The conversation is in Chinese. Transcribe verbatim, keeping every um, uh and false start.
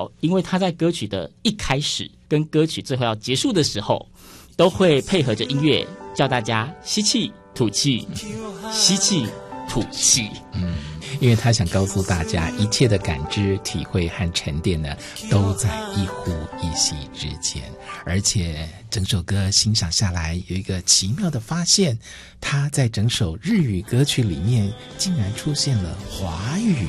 调，因为他在歌曲的一开始跟歌曲最后要结束的时候，都会配合着音乐叫大家吸气吐气，吸气吐气。 嗯，因为他想告诉大家，一切的感知、体会和沉淀呢，都在一呼一吸之间。而且整首歌欣赏下来，有一个奇妙的发现，他在整首日语歌曲里面竟然出现了华语